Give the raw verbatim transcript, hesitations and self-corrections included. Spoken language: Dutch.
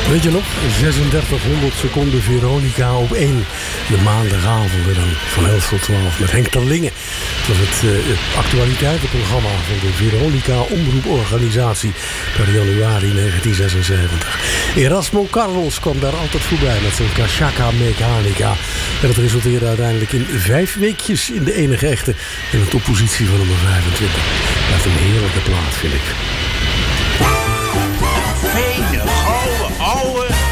Weet je nog? zesendertighonderd seconden Veronica op één. De maandagavond dan van elf tot twaalf met Henk Terlingen. Het was het uh, actualiteitenprogramma van de Veronica Omroeporganisatie per januari negentien zesenzeventig. Erasmo Carlos kwam daar altijd voorbij met zijn Cachaca Mechanica. En dat resulteerde uiteindelijk in vijf weekjes in de enige echte in de toppositie van nummer vijfentwintig. Dat is een heerlijke plaat, vind ik.